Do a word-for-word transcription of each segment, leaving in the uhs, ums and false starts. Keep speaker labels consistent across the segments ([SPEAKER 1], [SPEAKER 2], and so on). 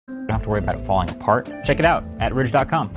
[SPEAKER 1] You don't have to worry about it falling apart. Check it out at ridge dot com.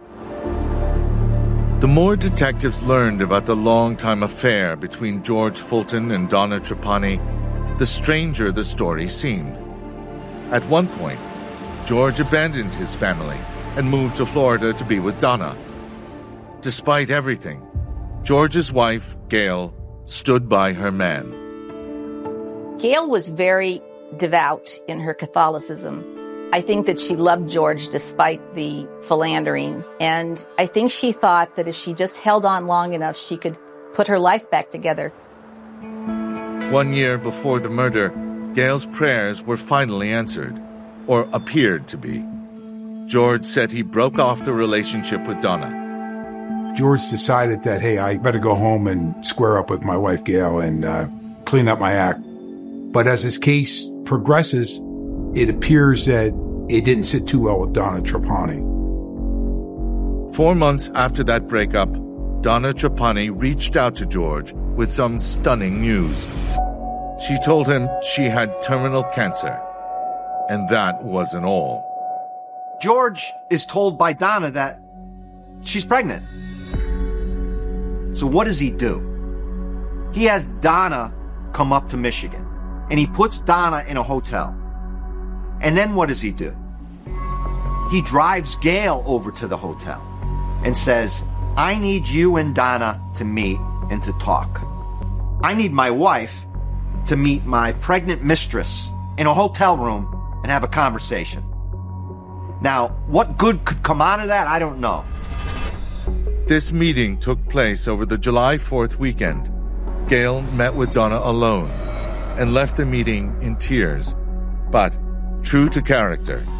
[SPEAKER 2] The more detectives learned about the long-time affair between George Fulton and Donna Trapani, the stranger the story seemed. At one point, George abandoned his family and moved to Florida to be with Donna. Despite everything, George's wife, Gail, stood by her man.
[SPEAKER 3] Gail was very devout in her Catholicism. I think that she loved George despite the philandering. And I think she thought that if she just held on long enough, she could put her life back together.
[SPEAKER 2] One year before the murder, Gail's prayers were finally answered, or appeared to be. George said he broke off the relationship with Donna.
[SPEAKER 4] George decided that, hey, I better go home and square up with my wife, Gail, and uh, clean up my act. But as his case progresses, it appears that it didn't sit too well with Donna Trapani.
[SPEAKER 2] Four months after that breakup, Donna Trapani reached out to George with some stunning news. She told him she had terminal cancer, and that wasn't all.
[SPEAKER 5] George is told by Donna that she's pregnant. So what does he do? He has Donna come up to Michigan, and he puts Donna in a hotel. And then what does he do? He drives Gail over to the hotel and says, I need you and Donna to meet and to talk. I need my wife to meet my pregnant mistress in a hotel room and have a conversation. Now, what good could come out of that? I don't know.
[SPEAKER 2] This meeting took place over the July fourth weekend. Gail met with Donna alone and left the meeting in tears. But, true to character,